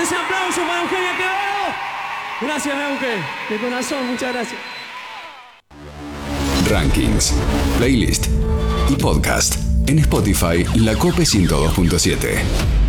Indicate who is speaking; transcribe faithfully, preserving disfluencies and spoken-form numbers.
Speaker 1: Ese aplauso para Eugenia Quevedo. Gracias, Euge. De corazón, muchas gracias.
Speaker 2: Rankings, playlist y podcast en Spotify La Cope ciento dos punto siete.